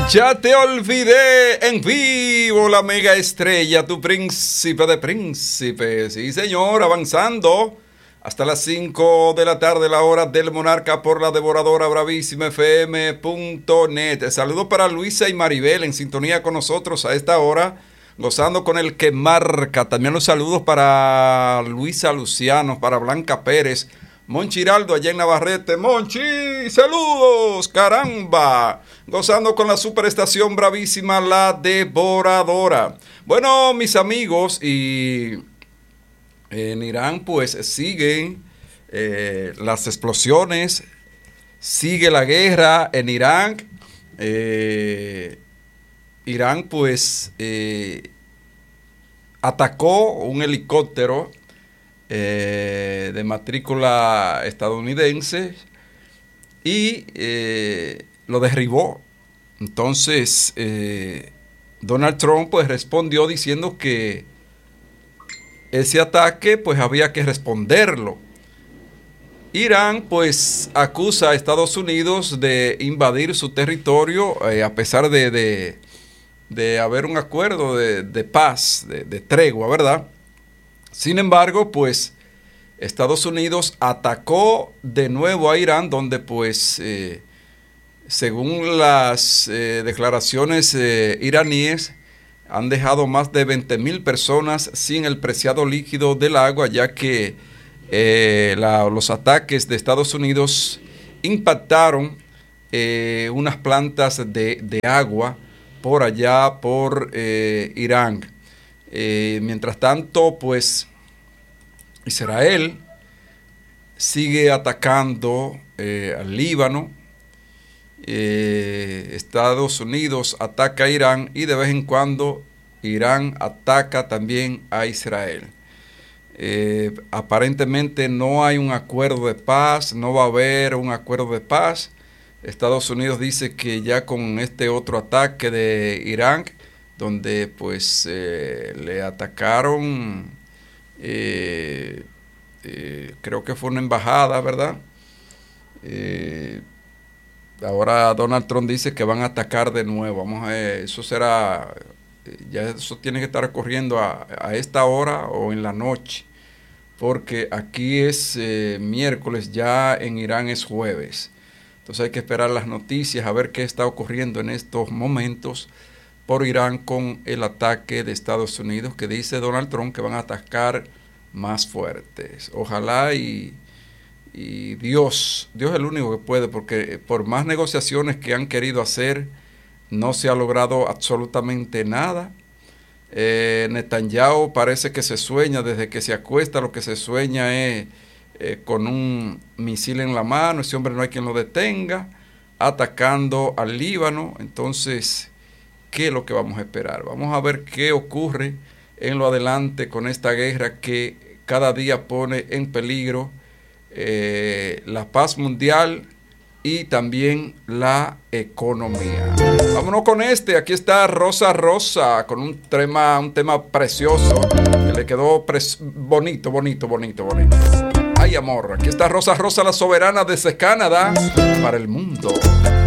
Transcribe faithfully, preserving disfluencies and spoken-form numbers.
Ya te olvidé en vivo, la mega estrella, tu príncipe de príncipes. Sí, señor, avanzando hasta las cinco de la tarde, la hora del monarca, por la devoradora bravísima F M punto net. Saludos para Luisa y Maribel en sintonía con nosotros a esta hora, gozando con el que marca. También los saludos para Luisa Luciano, para Blanca Pérez, Monchi Hiraldo allá en Navarrete. Monchi, saludos, caramba. Gozando con la superestación bravísima, la devoradora. Bueno, mis amigos, y en Irán pues siguen eh, las explosiones, sigue la guerra en Irán. Eh, Irán pues eh, atacó un helicóptero eh, de matrícula estadounidense y eh, lo derribó. Entonces eh, Donald Trump pues respondió diciendo que ese ataque pues había que responderlo. Irán pues acusa a Estados Unidos de invadir su territorio eh, a pesar de, de, de haber un acuerdo de, de paz, de, de tregua, ¿verdad? Sin embargo, pues Estados Unidos atacó de nuevo a Irán, donde pues eh, según las eh, declaraciones eh, iraníes, han dejado más de veinte mil personas sin el preciado líquido del agua, ya que eh, la, los ataques de Estados Unidos impactaron eh, unas plantas de, de agua por allá, por eh, Irán. Eh, mientras tanto, pues Israel sigue atacando eh, al Líbano. Eh, Estados Unidos ataca a Irán y de vez en cuando Irán ataca también a Israel. Eh, aparentemente no hay un acuerdo de paz, no va a haber un acuerdo de paz. Estados Unidos dice que ya con este otro ataque de Irán, donde pues eh, le atacaron, eh, eh, creo que fue una embajada, ¿verdad? Eh, Ahora Donald Trump dice que van a atacar de nuevo. Vamos a ver, eso será, ya eso tiene que estar ocurriendo a, a esta hora o en la noche, porque aquí es eh, miércoles, ya en Irán es jueves. Entonces hay que esperar las noticias a ver qué está ocurriendo en estos momentos por Irán con el ataque de Estados Unidos, que dice Donald Trump que van a atacar más fuertes. Ojalá y... Y Dios, Dios es el único que puede, porque por más negociaciones que han querido hacer, no se ha logrado absolutamente nada. Eh, Netanyahu parece que se sueña, desde que se acuesta lo que se sueña es eh, con un misil en la mano. Ese hombre no hay quien lo detenga, atacando al Líbano. Entonces, ¿qué es lo que vamos a esperar? Vamos a ver qué ocurre en lo adelante con esta guerra que cada día pone en peligro Eh, la paz mundial y también la economía. Vámonos con este. Aquí está Rosa Rosa con un tema, un tema precioso que le quedó pres- bonito, bonito, bonito, bonito. Ay, amor. Aquí está Rosa Rosa, la soberana desde Canadá para el mundo.